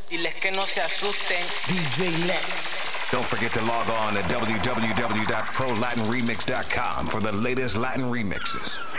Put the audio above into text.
Diles que no se asusten. DJ Lex. Don't forget to log on to www.prolatinremix.com for the latest Latin remixes.